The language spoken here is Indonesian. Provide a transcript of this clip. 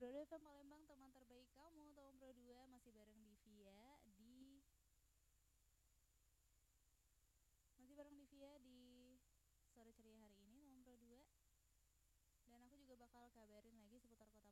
Pro 2 FM Palembang, teman terbaik kamu. Tahun Pro 2 masih bareng Divia di sore ceria hari ini, Tahun Pro 2. Dan aku juga bakal kabarin lagi seputar kota